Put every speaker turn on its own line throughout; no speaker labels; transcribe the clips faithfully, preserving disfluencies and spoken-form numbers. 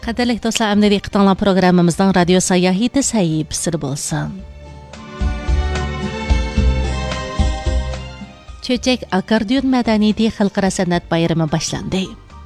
Qadirlik dostlar, əmri diqqətinizə proqramımızdan radio sayahiti səhifəsi bolsun. Çöçək akordeon mədəniyyəti xalqara sənət bayramı başlandı.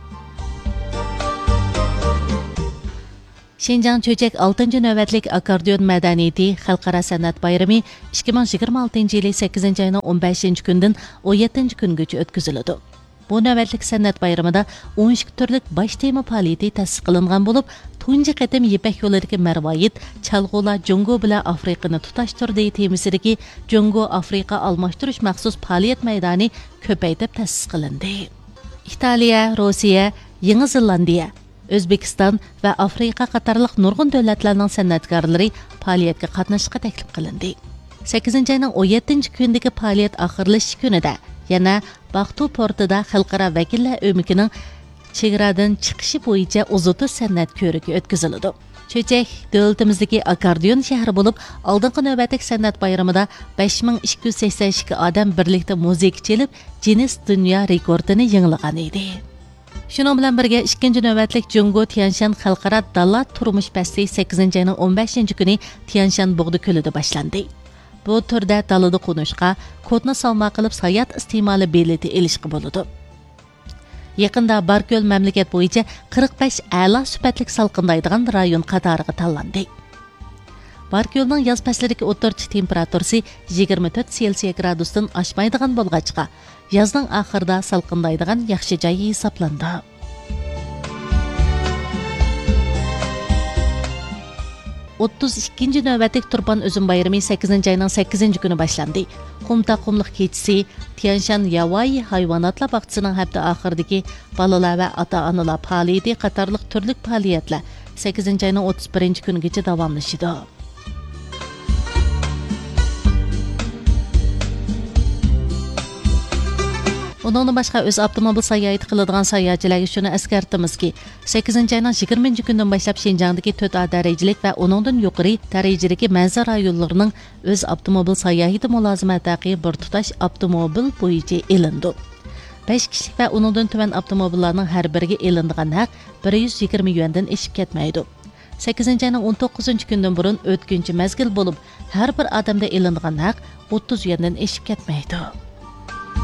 Şinjan Çöçək altıncı növbətlik akordeon mədəniyyəti xalqara sənət bayramı ikki ming yigirma oltinchi yılı sakkizinchi ayının o'n beshinchi kundan o'n yettinchi kungacha o'tkaziladi. Bu növbətlik sənət bayramında o'n ikki türlük baş tema fəaliyyəti təsis qilingan bo'lib, tunji qatim Yipak yo'lidagi marvoyit chalg'ular Jungo bilan Afrikani tutashtirdi temisidagi Jungo Afrika almashtirish maxsus fəaliyyət maydoni ko'paytib ta'sis qilindi. Italiya, Rossiya, Yangi Zelandiya, O'zbekiston va Afrika qatorliq nurg'un davlatlarning san'atkorlari fəaliyyətga qatnashishga taklif qilindi. sakkizinchi ayning o'n yettinchi kundagi fəaliyyət oxirlashish kunida yana Baxtu portida xalqaro vakillar o'mikining chegaradan chiqishi bo'yicha uzuti san'at ko'rigi o'tkaziladi. Çöçək davlatimizdagi akordeon shahri bo'lib, oldingi navbatdagi san'at bayramida besh ming ikki yuz sakson ikki odam birlikda muzika chelib, Guinness dunyo rekordini yangilagan edi. Shuning bilan birga ikkinchi navbatlik Jungo Tianshan xalqaro dala turmush fasli sakkizinchi ayning o'n beshinchi kuni Tianshan bug'di ko'lida boshlandi. Bu turda dalada qo'nishqa, kodni savma qilib sayat iste'moli bileti elishga bo'ladi. Yaqinda Barko'l mamlakat bo'yicha qirq besh a'lo sifatlik salqindaydigan rayon qatoriga tanlandi. Barko'lning yoz faslidagi o'rtacha temperaturasi yigirma to'rt selsiya gradusdan oshmaydigan bo'lg'achqa, yozning oxirida salqindaydigan yaxshi joy hisoblandi. o'ttiz ikkinchi navbatlik Turpan O'zim bayrami sakkizinchi ayning sakkizinchi kuni boshlandi. Qumta qumliq kechisi Tianshan Yavai hayvonotlar bog'chasining hafta oxiridagi bolalar va ota-onalar faoliyati qatorliq turli faoliyatlar sakkizinchi ayning o'ttiz birinchi kunigacha davomlashadi. Ondan başqa öz avtomobil sayohati qiladigan sayohatchilarga shuni eskartamizki, sakkizinchi ayning yigirmanchi kundan boshlab Şinjandagi to'rt A darajalik va uningdan yuqori darajadagi manzara rayonlarining o'z avtomobil sayohati mulozimatiga bir tutash avtomobil bo'yicha elindi. besh kishilik va uningdan tuvan avtomobillarning har biriga elinadigan haq bir yuz yigirma yuandan eshib ketmaydi. sakkizinchi ayning o'n to'qqizinchi kundan burun o'tkinchi mazgil bo'lib, har bir odamda elinadigan haq o'ttiz yuandan eshib ketmaydi.